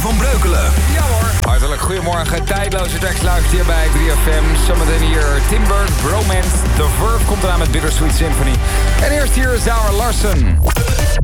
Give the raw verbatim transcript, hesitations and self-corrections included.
Van Breukelen. Ja hoor. Hartelijk goedemorgen. Tijdloze tracks luistert hier bij drie F M. Zometeen hier Timber, Bromance. The Verve komt eraan met Bittersweet Symphony. En eerst hier Zara Larsson.